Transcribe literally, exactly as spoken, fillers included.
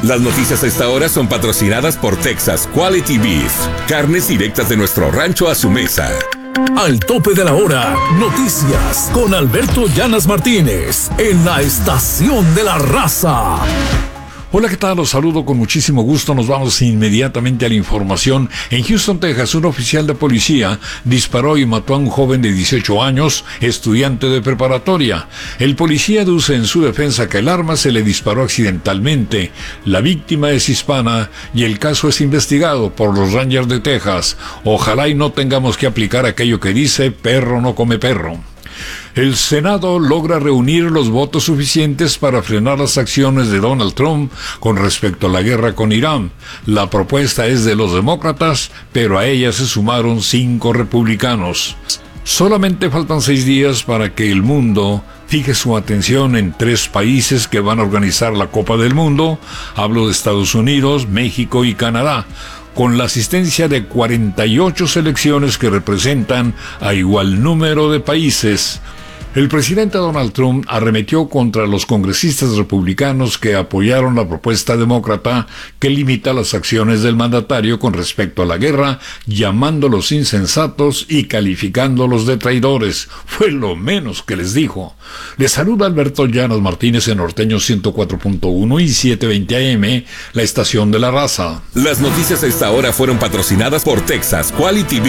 Las noticias a esta hora son patrocinadas por Texas Quality Beef. Carnes directas de nuestro rancho a su mesa. Al tope de la hora, noticias con Alberto Llanas Martínez en la Estación de la Raza. Hola, ¿qué tal? Los saludo con muchísimo gusto. Nos vamos inmediatamente a la información. En Houston, Texas, un oficial de policía disparó y mató a un joven de dieciocho años, estudiante de preparatoria. El policía aduce en su defensa que el arma se le disparó accidentalmente. La víctima es hispana y el caso es investigado por los Rangers de Texas. Ojalá y no tengamos que aplicar aquello que dice perro no come perro. El Senado logra reunir los votos suficientes para frenar las acciones de Donald Trump con respecto a la guerra con Irán. La propuesta es de los demócratas, pero a ella se sumaron cinco republicanos. Solamente faltan seis días para que el mundo fije su atención en tres países que van a organizar la Copa del Mundo. Hablo de Estados Unidos, México y Canadá, con la asistencia de cuarenta y ocho selecciones que representan a igual número de países. El presidente Donald Trump arremetió contra los congresistas republicanos que apoyaron la propuesta demócrata que limita las acciones del mandatario con respecto a la guerra, llamándolos insensatos y calificándolos de traidores. Fue lo menos que les dijo. Les saluda Alberto Llanas Martínez en Norteño ciento cuatro punto uno y setecientos veinte A M, la Estación de la Raza. Las noticias a esta hora fueron patrocinadas por Texas Quality Beef.